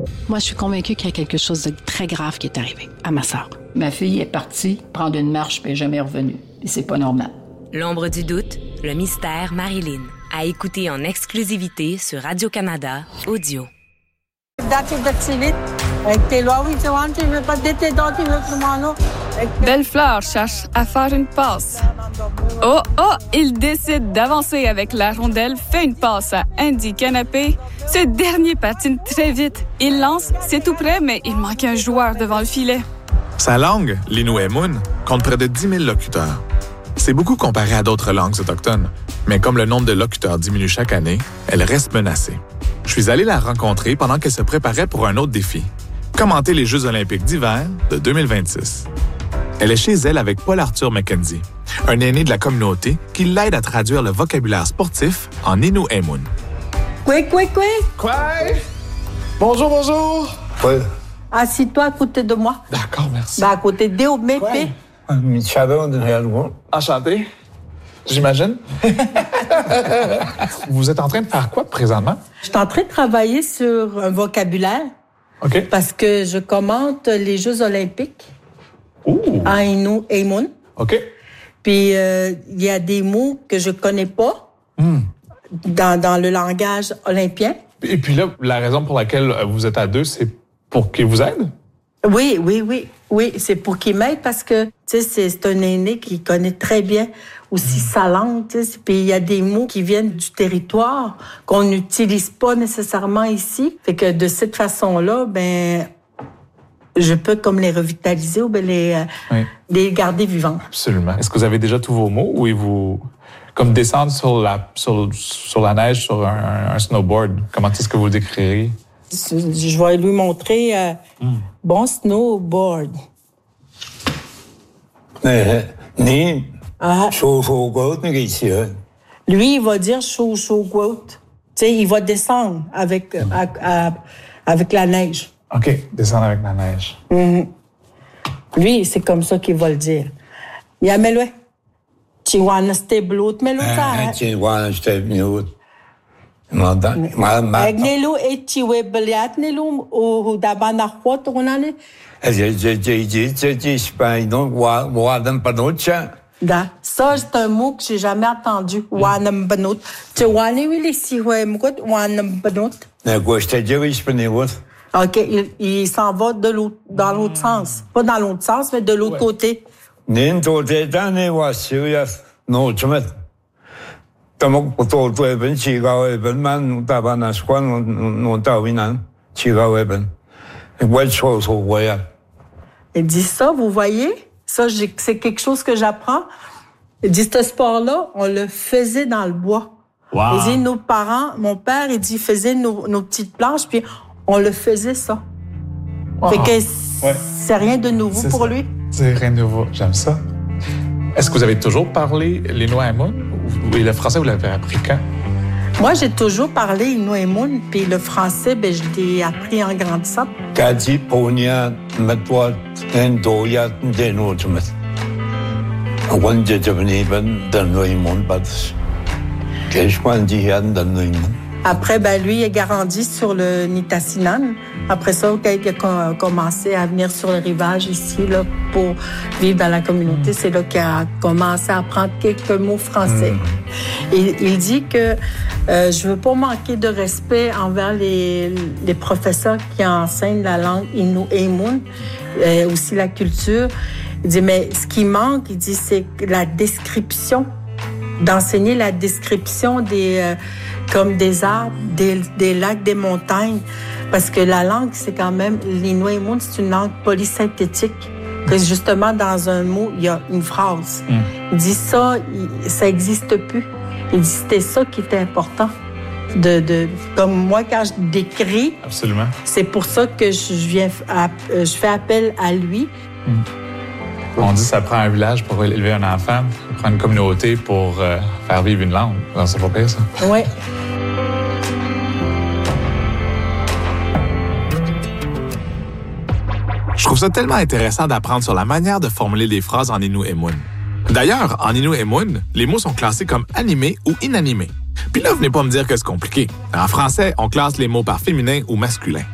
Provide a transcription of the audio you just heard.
Moi, je suis convaincue qu'il y a quelque chose de très grave qui est arrivé à ma sœur. Ma fille est partie prendre une marche puis elle n'est jamais revenue. Et c'est pas normal. L'ombre du doute, le mystère Marilyn. À écouter en exclusivité sur Radio-Canada Audio. Bellefleur cherche à faire une passe. Oh, il décide d'avancer avec la rondelle, fait une passe à Andy Canapé. Ce dernier patine très vite. Il lance, c'est tout près, mais il manque un joueur devant le filet. Sa langue, l'Innu-aimun, compte près de 10 000 locuteurs. C'est beaucoup comparé à d'autres langues autochtones, mais comme le nombre de locuteurs diminue chaque année, elle reste menacée. Je suis allé la rencontrer pendant qu'elle se préparait pour un autre défi, commenter les Jeux olympiques d'hiver de 2026. Elle est chez elle avec Paul-Arthur McKenzie, un aîné de la communauté qui l'aide à traduire le vocabulaire sportif en Innu-aimun. Quoi? Bonjour! Oui. Assis-toi à côté de moi. D'accord, merci. À côté de Mépé. Enchanté, j'imagine. Vous êtes en train de faire quoi présentement? Je suis en train de travailler sur un vocabulaire. OK. Parce que je commente les Jeux olympiques. En Innu-aimun. OK. Puis, il y a des mots que je connais pas dans le langage olympien. Et puis là, la raison pour laquelle vous êtes à deux, c'est pour qu'il vous aide? Oui, c'est pour qu'il m'aide parce que, tu sais, c'est un aîné qui connaît très bien aussi sa langue, tu sais. Puis il y a des mots qui viennent du territoire qu'on n'utilise pas nécessairement ici. Fait que de cette façon-là, je peux comme les revitaliser ou les garder vivants. Absolument. Est-ce que vous avez déjà tous vos mots ou vous comme descendre sur la neige sur un snowboard? Comment est-ce que vous le décririez? Je vais lui montrer bon snowboard. Lui, il va dire chaud. Tu sais, il va descendre avec la neige. OK, descendre avec la neige. Lui, c'est comme ça qu'il va le dire. Yamelo. Chiwana steblut meluta. Chiwana steblut. Agnelo et chiwe beliat nelum ou dabana khot onane. Ça, c'est un mot que j'ai jamais entendu. Wanam banut. Chiwani wili siwe mkot wanam banut. OK, il s'en va dans l'autre sens. Pas dans l'autre sens, mais de l'autre côté. Il dit ça, vous voyez? Ça, c'est quelque chose que j'apprends. Il dit, ce sport-là, on le faisait dans le bois. Wow. Il dit, nos parents, mon père, il dit, faisait nos petites planches, puis on le faisait ça. Wow. Fait que c'est rien de nouveau pour lui. C'est rien de nouveau. J'aime ça. Est-ce que vous avez toujours parlé l'Innu-aimun? Et le français, vous l'avez appris quand? Moi, j'ai toujours parlé Innu-aimun, puis le français, je l'ai appris en grandissant. Après, lui, il a grandi sur le Nitassinan. Après ça, quand il a commencé à venir sur le rivage ici, là, pour vivre dans la communauté, c'est là qu'il a commencé à apprendre quelques mots français. Et il dit que je veux pas manquer de respect envers les professeurs qui enseignent la langue Innu-aimun, aussi la culture. Il dit, mais ce qui manque, il dit, c'est la description, d'enseigner la description comme des arbres, des lacs, des montagnes. Parce que la langue, c'est quand même, l'Innu-aimun, c'est une langue polysynthétique. Que justement, dans un mot, il y a une phrase. Il dit ça n'existe plus. Il dit c'était ça qui était important. Comme moi, quand je décris, absolument. C'est pour ça que je fais appel à lui. On dit que ça prend un village pour élever un enfant, ça prend une communauté pour faire vivre une langue. Alors, c'est pas pire, ça. Oui. Je trouve ça tellement intéressant d'apprendre sur la manière de formuler des phrases en Innu-aimun. D'ailleurs, en Innu-aimun, les mots sont classés comme animés ou inanimés. Puis là, venez pas me dire que c'est compliqué. En français, on classe les mots par féminin ou masculin.